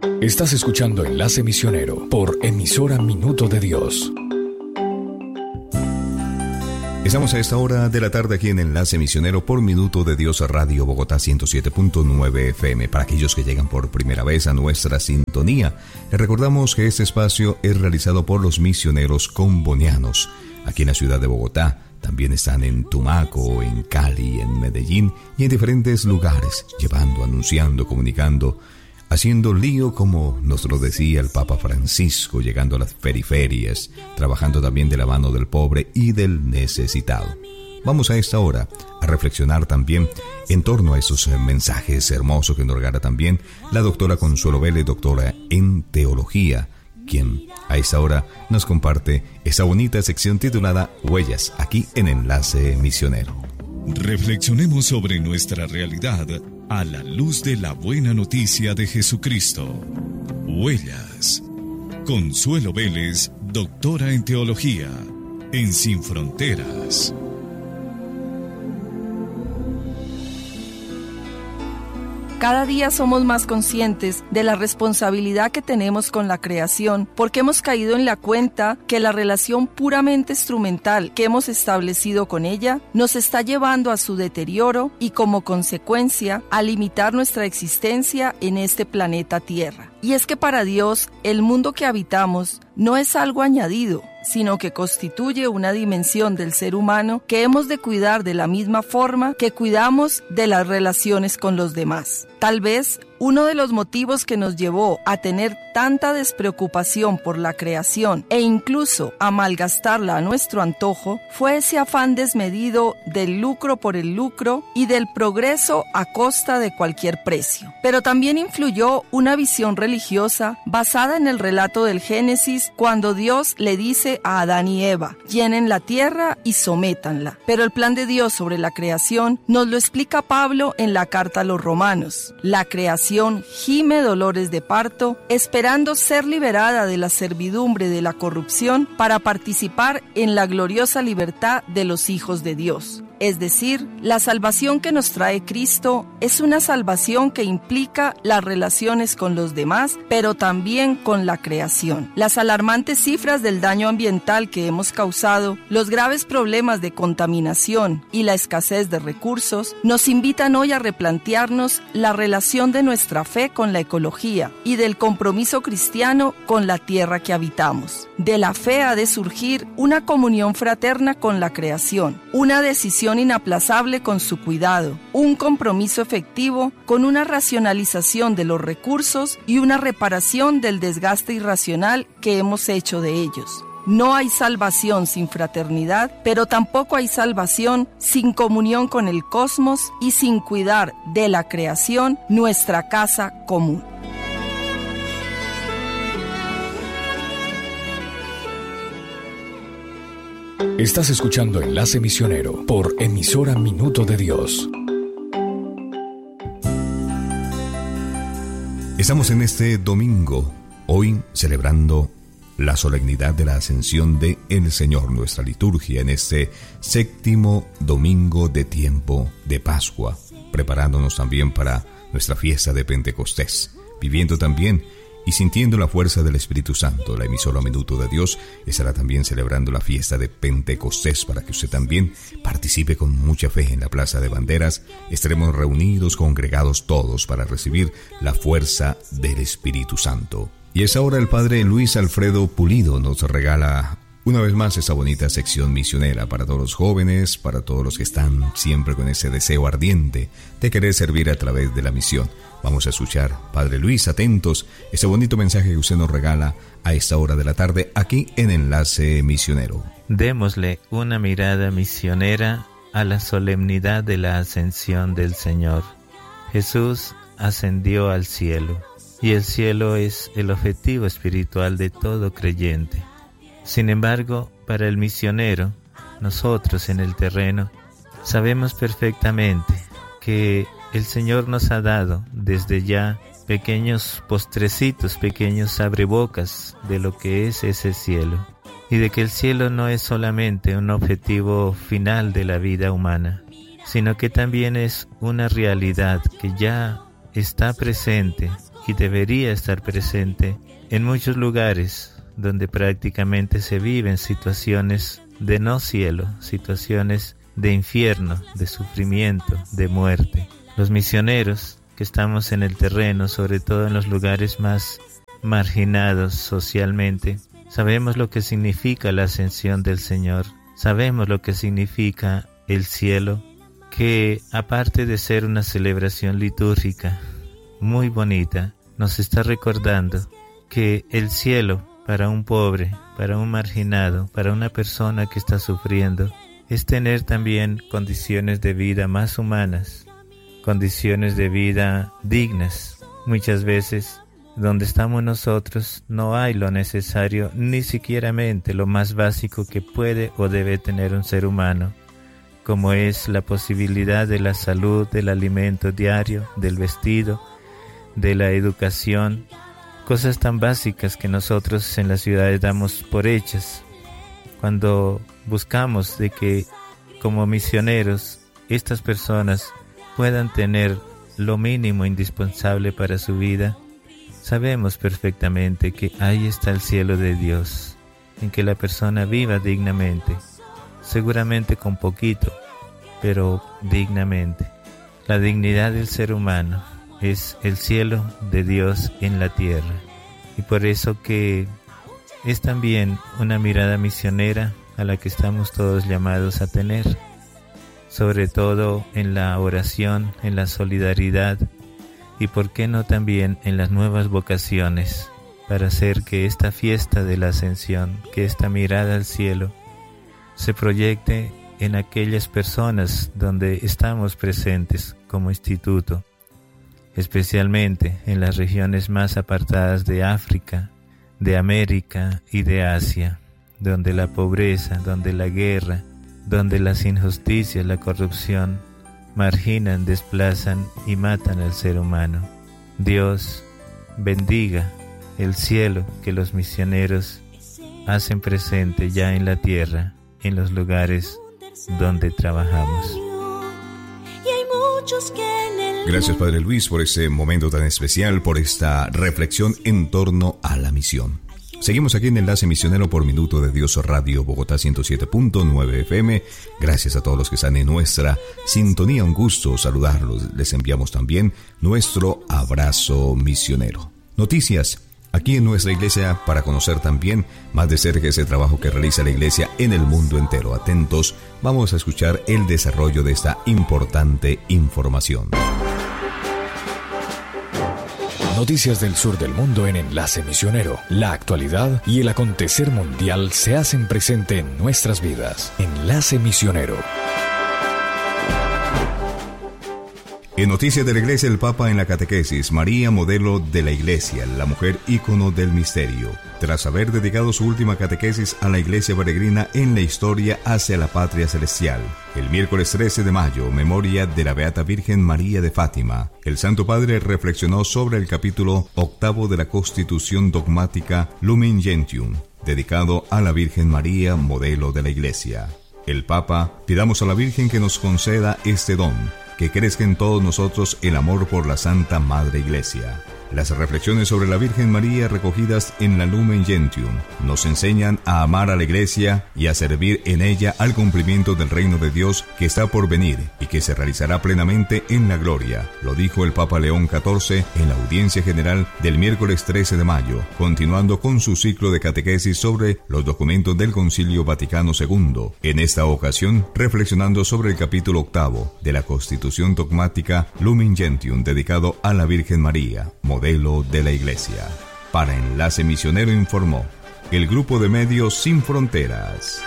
Estás escuchando Enlace Misionero por emisora Minuto de Dios. Estamos a esta hora de la tarde aquí en Enlace Misionero por Minuto de Dios Radio Bogotá 107.9 FM. Para aquellos que llegan por primera vez a nuestra sintonía, les recordamos que este espacio es realizado por los misioneros combonianos aquí en la ciudad de Bogotá. También están en Tumaco, en Cali, en Medellín y en diferentes lugares, llevando, anunciando, comunicando, haciendo lío, como nos lo decía el Papa Francisco, llegando a las periferias, trabajando también de la mano del pobre y del necesitado. Vamos a esta hora a reflexionar también en torno a esos mensajes hermosos que nos regala también la doctora Consuelo Vélez, doctora en teología, quien a esta hora nos comparte esa bonita sección titulada Huellas, aquí en Enlace Misionero. Reflexionemos sobre nuestra realidad a la luz de la buena noticia de Jesucristo. Huellas. Consuelo Vélez, doctora en teología, en Sin Fronteras. Cada día somos más conscientes de la responsabilidad que tenemos con la creación, porque hemos caído en la cuenta que la relación puramente instrumental que hemos establecido con ella nos está llevando a su deterioro y, como consecuencia, a limitar nuestra existencia en este planeta Tierra. Y es que para Dios, el mundo que habitamos no es algo añadido, sino que constituye una dimensión del ser humano que hemos de cuidar de la misma forma que cuidamos de las relaciones con los demás. Tal vez uno de los motivos que nos llevó a tener tanta despreocupación por la creación e incluso a malgastarla a nuestro antojo fue ese afán desmedido del lucro por el lucro y del progreso a costa de cualquier precio. Pero también influyó una visión religiosa basada en el relato del Génesis, cuando Dios le dice a Adán y Eva: llenen la tierra y sométanla. Pero el plan de Dios sobre la creación nos lo explica Pablo en la carta a los Romanos. La creación gime dolores de parto, esperando ser liberada de la servidumbre de la corrupción para participar en la gloriosa libertad de los hijos de Dios. Es decir, la salvación que nos trae Cristo es una salvación que implica las relaciones con los demás, pero también con la creación. Las alarmantes cifras del daño ambiental que hemos causado, los graves problemas de contaminación y la escasez de recursos nos invitan hoy a replantearnos la relación de nuestra fe con la ecología y del compromiso cristiano con la tierra que habitamos. De la fe ha de surgir una comunión fraterna con la creación, una decisión inaplazable con su cuidado, un compromiso efectivo con una racionalización de los recursos y una reparación del desgaste irracional que hemos hecho de ellos. No hay salvación sin fraternidad, pero tampoco hay salvación sin comunión con el cosmos y sin cuidar de la creación, nuestra casa común. Estás escuchando Enlace Misionero por emisora Minuto de Dios. Estamos en este domingo, hoy celebrando la solemnidad de la ascensión de el Señor, nuestra liturgia, en este séptimo domingo de tiempo de Pascua, preparándonos también para nuestra fiesta de Pentecostés, viviendo también y sintiendo la fuerza del Espíritu Santo. La emisora Minuto de Dios estará también celebrando la fiesta de Pentecostés para que usted también participe con mucha fe en la Plaza de Banderas. Estaremos reunidos, congregados todos para recibir la fuerza del Espíritu Santo. Y es ahora el Padre Luis Alfredo Pulido nos regala una vez más esta bonita sección misionera para todos los jóvenes, para todos los que están siempre con ese deseo ardiente de querer servir a través de la misión. Vamos a escuchar, Padre Luis, atentos, ese bonito mensaje que usted nos regala a esta hora de la tarde aquí en Enlace Misionero. Démosle una mirada misionera a la solemnidad de la ascensión del Señor. Jesús ascendió al cielo, y el cielo es el objetivo espiritual de todo creyente. Sin embargo, para el misionero, nosotros en el terreno, sabemos perfectamente que el Señor nos ha dado desde ya pequeños postrecitos, pequeños abrebocas de lo que es ese cielo, y de que el cielo no es solamente un objetivo final de la vida humana, sino que también es una realidad que ya está presente y debería estar presente en muchos lugares donde prácticamente se viven situaciones de no cielo, situaciones de infierno, de sufrimiento, de muerte. Los misioneros que estamos en el terreno, sobre todo en los lugares más marginados socialmente, sabemos lo que significa la ascensión del Señor, sabemos lo que significa el cielo, que aparte de ser una celebración litúrgica muy bonita, nos está recordando que el cielo para un pobre, para un marginado, para una persona que está sufriendo, es tener también condiciones de vida más humanas, condiciones de vida dignas. Muchas veces donde estamos nosotros no hay lo necesario, ni siquiera lo más básico que puede o debe tener un ser humano, como es la posibilidad de la salud, del alimento diario, del vestido, de la educación, cosas tan básicas que nosotros en las ciudades damos por hechas. Cuando buscamos de que como misioneros estas personas puedan tener lo mínimo indispensable para su vida, sabemos perfectamente que ahí está el cielo de Dios, en que la persona viva dignamente, seguramente con poquito, pero dignamente. La dignidad del ser humano es el cielo de Dios en la tierra, y por eso que es también una mirada misionera a la que estamos todos llamados a tener, sobre todo en la oración, en la solidaridad y por qué no también en las nuevas vocaciones, para hacer que esta fiesta de la ascensión, que esta mirada al cielo, se proyecte en aquellas personas donde estamos presentes como instituto, especialmente en las regiones más apartadas de África, de América y de Asia, donde la pobreza, donde la guerra, donde las injusticias, la corrupción marginan, desplazan y matan al ser humano. Dios bendiga el cielo que los misioneros hacen presente ya en la tierra, en los lugares donde trabajamos. Gracias, Padre Luis, por este momento tan especial, por esta reflexión en torno a la misión. Seguimos aquí en Enlace Misionero por Minuto de Dios Radio Bogotá 107.9 FM. Gracias a todos los que están en nuestra sintonía. Un gusto saludarlos. Les enviamos también nuestro abrazo misionero. Noticias aquí en nuestra iglesia para conocer también más de cerca ese trabajo que realiza la iglesia en el mundo entero. Atentos, vamos a escuchar el desarrollo de esta importante información. Noticias del sur del mundo en Enlace Misionero. La actualidad y el acontecer mundial se hacen presente en nuestras vidas. Enlace Misionero. En Noticias de la Iglesia, el Papa en la catequesis, María, modelo de la Iglesia, la mujer ícono del misterio. Tras haber dedicado su última catequesis a la Iglesia peregrina en la historia hacia la patria celestial. El miércoles 13 de mayo, memoria de la Beata Virgen María de Fátima. El Santo Padre reflexionó sobre el capítulo 8 de la Constitución Dogmática Lumen Gentium, dedicado a la Virgen María, modelo de la Iglesia. El Papa, pidamos a la Virgen que nos conceda este don, que crezca en todos nosotros el amor por la Santa Madre Iglesia. Las reflexiones sobre la Virgen María recogidas en la Lumen Gentium nos enseñan a amar a la Iglesia y a servir en ella al cumplimiento del reino de Dios que está por venir y que se realizará plenamente en la gloria. Lo dijo el Papa León XIV en la audiencia general del miércoles 13 de mayo, continuando con su ciclo de catequesis sobre los documentos del Concilio Vaticano II. En esta ocasión, reflexionando sobre el capítulo 8 de la Constitución Dogmática Lumen Gentium dedicado a la Virgen María, modelo de la Iglesia. Para Enlace Misionero informó el grupo de medios Sin Fronteras.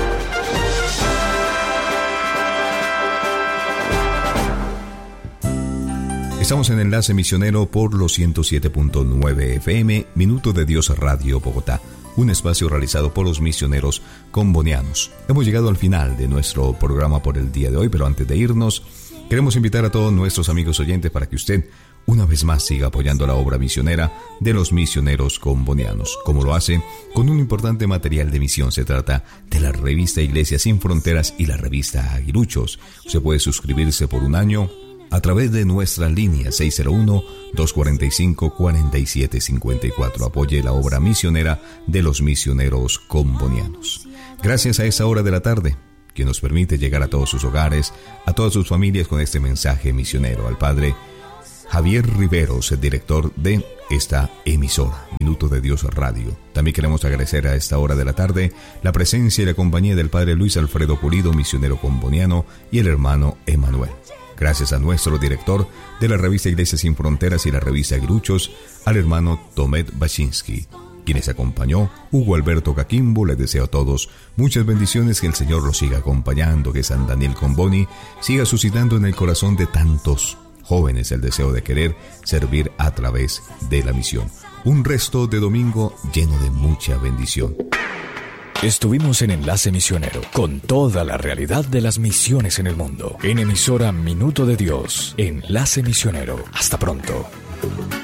Estamos en Enlace Misionero por los 107.9 FM, Minuto de Dios Radio Bogotá, un espacio realizado por los misioneros combonianos. Hemos llegado al final de nuestro programa por el día de hoy, pero antes de irnos, queremos invitar a todos nuestros amigos oyentes para que usted una vez más siga apoyando la obra misionera de los misioneros combonianos, como lo hace con un importante material de misión. Se trata de la revista Iglesia Sin Fronteras y la revista Aguiluchos. Usted puede suscribirse por un año a través de nuestra línea 601-245-4754. Apoye la obra misionera de los misioneros combonianos. Gracias a esta hora de la tarde, que nos permite llegar a todos sus hogares, a todas sus familias con este mensaje misionero. Al Padre Javier Riveros, el director de esta emisora, Minuto de Dios Radio. También queremos agradecer a esta hora de la tarde la presencia y la compañía del Padre Luis Alfredo Pulido, misionero comboniano, y el hermano Emanuel. Gracias a nuestro director de la revista Iglesias Sin Fronteras y la revista Gruchos, al hermano Tomet Baczynski. Quienes acompañó, Hugo Alberto Caquimbo. Les deseo a todos muchas bendiciones, que el Señor los siga acompañando, que San Daniel Comboni siga suscitando en el corazón de tantos jóvenes el deseo de querer servir a través de la misión. Un resto de domingo lleno de mucha bendición. Estuvimos en Enlace Misionero con toda la realidad de las misiones en el mundo. En emisora Minuto de Dios, Enlace Misionero. Hasta pronto.